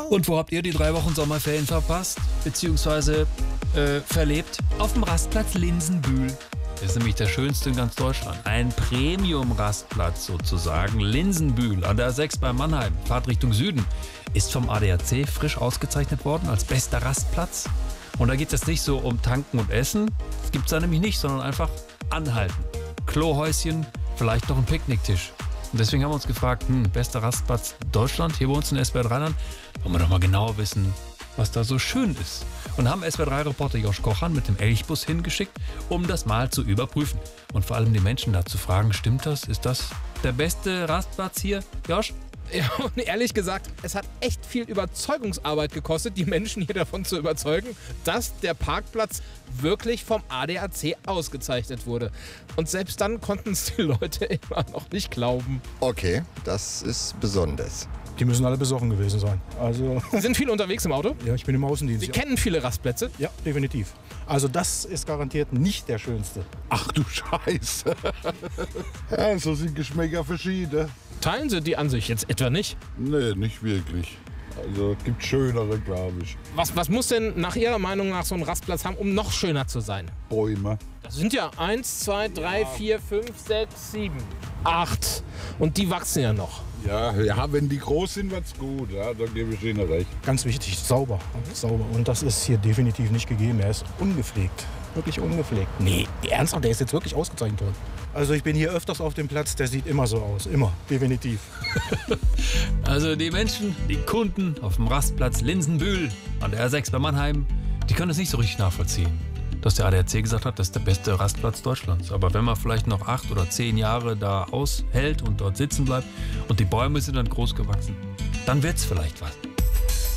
Und wo habt ihr die 3 Wochen Sommerferien verpasst? Beziehungsweise verlebt? Auf dem Rastplatz Linsenbühl. Das ist nämlich der schönste in ganz Deutschland. Ein Premium-Rastplatz sozusagen. Linsenbühl an der A6 bei Mannheim. Fahrt Richtung Süden. Ist vom ADAC frisch ausgezeichnet worden als bester Rastplatz. Und da geht es nicht so um Tanken und Essen. Das gibt es da nämlich nicht, sondern einfach anhalten. Klohäuschen, vielleicht noch ein Picknicktisch. Und deswegen haben wir uns gefragt, bester Rastplatz Deutschland, hier bei uns in SWR 3 Land. Wollen wir doch mal genauer wissen, was da so schön ist. Und haben SWR 3-Reporter Josch Kochern mit dem Elchbus hingeschickt, um das mal zu überprüfen. Und vor allem die Menschen da zu fragen, stimmt das? Ist das der beste Rastplatz hier, Josch? Ja, und ehrlich gesagt, es hat echt viel Überzeugungsarbeit gekostet, die Menschen hier davon zu überzeugen, dass der Parkplatz wirklich vom ADAC ausgezeichnet wurde. Und selbst dann konnten es die Leute immer noch nicht glauben. Okay, das ist besonders. Die müssen alle besoffen gewesen sein. Also, Sie sind viel unterwegs im Auto? ja, ich bin im Außendienst. Sie kennen viele Rastplätze? Ja, definitiv. Also das ist garantiert nicht der schönste. Ach du Scheiße. Ja, so sind Geschmäcker verschieden. Teilen Sie die Ansicht jetzt etwa nicht? Nee, nicht wirklich. Also es gibt schönere, glaube ich. Was muss denn nach Ihrer Meinung nach so ein Rastplatz haben, um noch schöner zu sein? Bäume. Das sind ja 1, 2, 3, 4, 5, 6, 7, 8. Und die wachsen ja noch. Ja, wenn die groß sind, wird's gut. Ja, da gebe ich Ihnen recht. Ganz wichtig, sauber. Sauber. Und das ist hier definitiv nicht gegeben. Er ist ungepflegt. Wirklich ungepflegt. Nee, ernsthaft, der ist jetzt wirklich ausgezeichnet worden. Also ich bin hier öfters auf dem Platz, der sieht immer so aus. Immer, definitiv. Also die Menschen, die Kunden auf dem Rastplatz Linsenbühl an der A6 bei Mannheim, die können es nicht so richtig nachvollziehen, dass der ADAC gesagt hat, das ist der beste Rastplatz Deutschlands. Aber wenn man vielleicht noch 8 oder 10 Jahre da aushält und dort sitzen bleibt und die Bäume sind dann groß gewachsen, dann wird's vielleicht was.